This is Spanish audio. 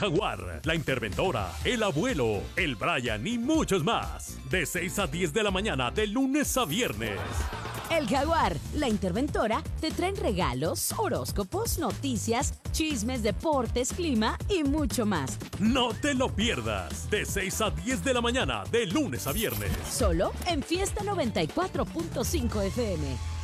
Jaguar, La Interventora, El Abuelo, El Brian y muchos más. De 6 a 10 de la mañana, de lunes a viernes. El Jaguar, La Interventora te traen regalos, horóscopos, noticias, chismes, deportes, clima y mucho más. No te lo pierdas. De 6 a 10 de la mañana, de lunes a viernes. Solo en Fiesta 94.5 FM.